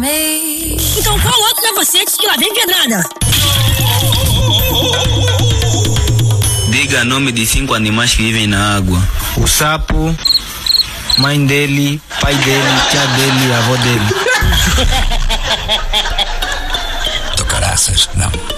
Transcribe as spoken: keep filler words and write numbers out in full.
Então qual outro capacete que lá vem pedrada? Diga nome de cinco animais que vivem na água. O sapo, mãe dele, pai dele, tia dele, avó dele. Tocaraças, não.